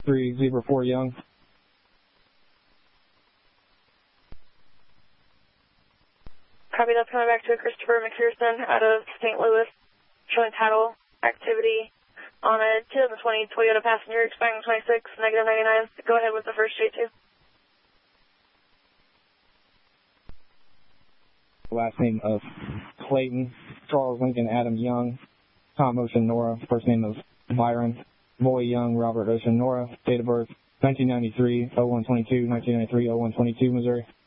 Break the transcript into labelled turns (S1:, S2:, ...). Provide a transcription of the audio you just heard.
S1: 3 Zebra 4 Young.
S2: Copy, that's coming back to Christopher McPherson out of St. Louis, showing title activity on a 2020 Toyota Passenger expiring 26, negative 99. Go ahead with the first J2.
S1: Last name of Clayton, Charles Lincoln Adam Young, Tom Ocean Nora, first name of Byron, Boy Young Robert Ocean Nora, date of birth 1993, 0122, 1993, 0122, Missouri.